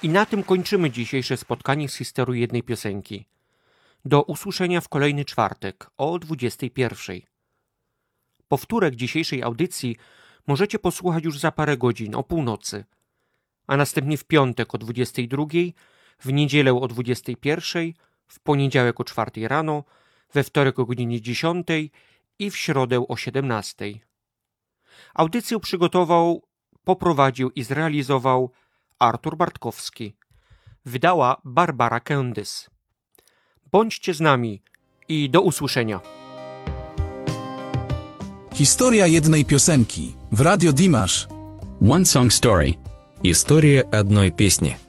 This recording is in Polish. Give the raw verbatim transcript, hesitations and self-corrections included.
I na tym kończymy dzisiejsze spotkanie z historią jednej piosenki. Do usłyszenia w kolejny czwartek o dwudziestej pierwszej. Powtórek dzisiejszej audycji możecie posłuchać już za parę godzin o północy, a następnie w piątek o dwudziestej drugiej, w niedzielę o dwudziestej pierwszej, w poniedziałek o czwartej rano, we wtorek o godzinie dziesiątej i w środę o siedemnastej. Audycję przygotował, poprowadził i zrealizował Artur Bartkowski. Wydała Barbara Kędys. Bądźcie z nami i do usłyszenia. Historia jednej piosenki w Radio Dimash. One Song Story. История одной песни.